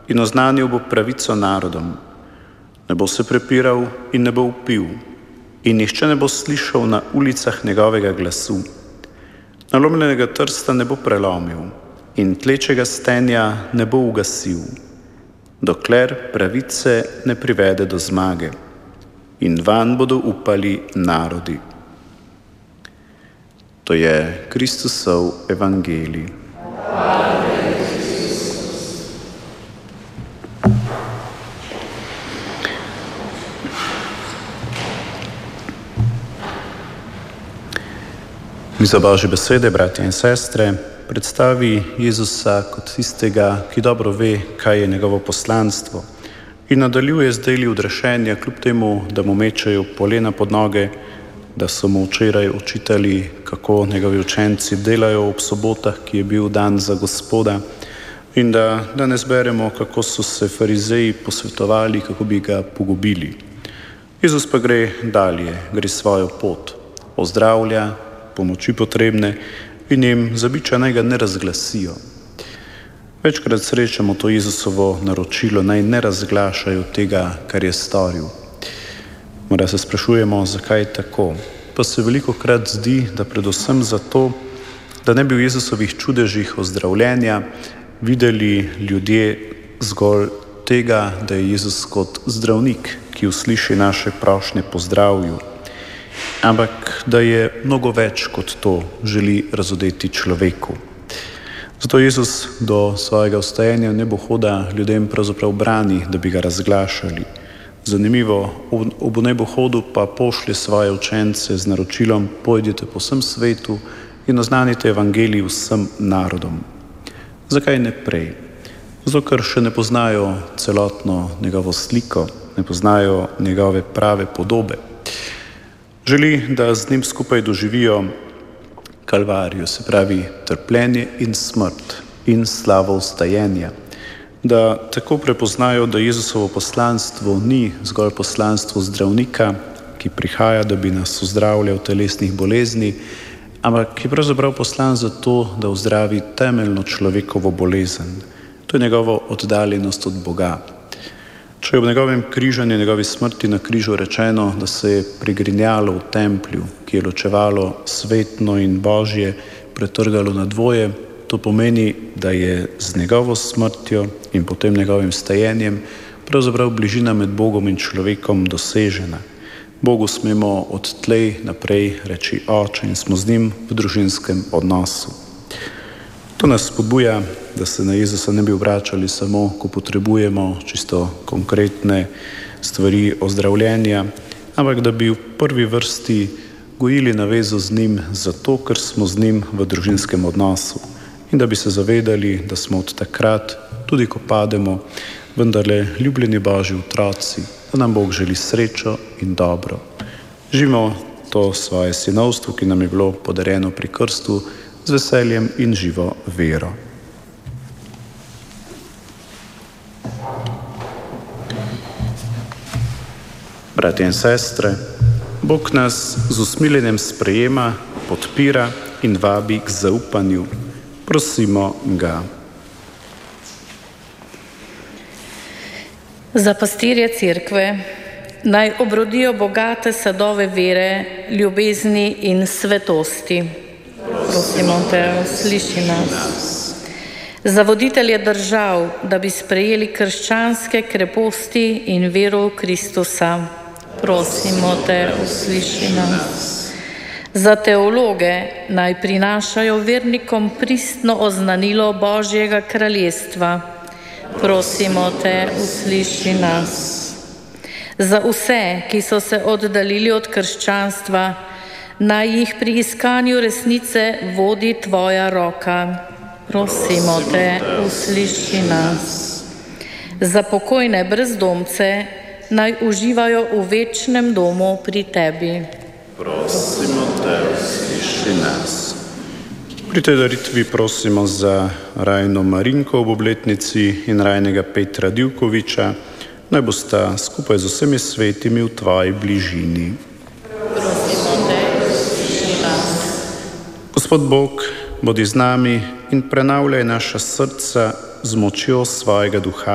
in oznanil bo pravico narodom. Ne bo se prepiral in ne bo vpil, in nihče ne bo slišal na ulicah njegovega glasu. Nalomljenega trsta ne bo prelomil in tlečega stenja ne bo ugasil, dokler pravice ne privede do zmage, in vanj bodo upali narodi. To je Kristusov evangelij. Miza Božje besede, bratje in sestre, predstavi Jezusa kot tistega, ki dobro ve, kaj je njegovo poslanstvo, in nadaljuje z deli odrešenja, kljub temu, da mu mečejo polena pod noge, da so mu včeraj učitali, kako njegovi učenci delajo ob sobotah, ki je bil dan za Gospoda, in da danes beremo, kako so se farizeji posvetovali, kako bi ga pogubili. Jezus pa gre dalje, gre svojo pot, ozdravlja pomoči potrebne in jim zabiča, naj ga ne razglasijo. Večkrat srečamo to Jezusovo naročilo, naj ne razglašajo tega, kar je storil. Morda se sprašujemo, zakaj je tako. Pa se velikokrat zdi, da predvsem zato, da ne bi v Jezusovih čudežih ozdravljenja videli ljudje zgolj tega, da je Jezus kot zdravnik, ki usliši naše prošnje po zdravju, ampak da je mnogo več kot to želi razodeti človeku. Zato Jezus do svojega vstajenja nebohoda ljudem pravzaprav brani, da bi ga razglašali. Zanimivo, ob nebohodu pa pošlje svoje učence z naročilom: pojdite po vsem svetu in oznanite evangelij vsem narodom. Zakaj ne prej? Zato, ker še ne poznajo celotno njegovo sliko, ne poznajo njegove prave podobe. Želi, da z njim skupaj doživijo kalvarijo, se pravi trpljenje in smrt in slavo vstajenja. Da tako prepoznajo, da Jezusovo poslanstvo ni zgolj poslanstvo zdravnika, ki prihaja, da bi nas ozdravljal telesnih bolezni, ampak je pravzaprav poslan zato, da ozdravi temeljno človekovo bolezen. To je njegovo oddaljenost od Boga. Če je ob njegovem križanju, njegovi smrti na križu rečeno, da se je prigrinjalo v templju, ki je ločevalo svetno in božje, pretrgalo na dvoje, to pomeni, da je z njegovo smrtjo in potem njegovim stajenjem pravzaprav bližina med Bogom in človekom dosežena. Bogu smemo od tlej naprej reči oče in smo z njim v družinskem odnosu. To nas spodbuja, da se na Jezusa ne bi obračali samo, ko potrebujemo čisto konkretne stvari ozdravljenja, ampak da bi v prvi vrsti gojili navezo z njim zato, ker smo z njim v družinskem odnosu in da bi se zavedali, da smo od takrat, tudi ko pademo, vendarle ljubljeni Božji otroci, da nam Bog želi srečo in dobro. Živimo to svoje sinovstvo, ki nam je bilo podarjeno pri krstu, z veseljem in živo vero. Bratje in sestre, Bog nas z usmiljenjem sprejema, podpira in vabi k zaupanju. Prosimo ga. Za pastirje cerkve naj obrodijo bogate sadove vere, ljubezni in svetosti. Prosimo te, usliši nas. Za voditelje držav, da bi sprejeli krščanske kreposti in vero v Kristusa. Prosimo te, usliši nas. Za teologe naj prinašajo vernikom pristno oznanilo Božjega kraljestva. Prosimo te, usliši nas. Za vse, ki so se oddaljili od krščanstva, naj jih pri iskanju resnice vodi tvoja roka. Prosimo te, usliši nas. Za pokojne brezdomce naj uživajo v večnem domu pri tebi. Prosimo te, usliši nas. Pri tej daritvi prosimo za Rajno Marinko ob obletnici in Rajnega Petra Divkoviča, naj bosta skupaj z vsemi svetimi v tvoji bližini. Prosimo te, usliši nas. Gospod Bog, bodi z nami in prenavljaj naša srca z močjo svojega duha,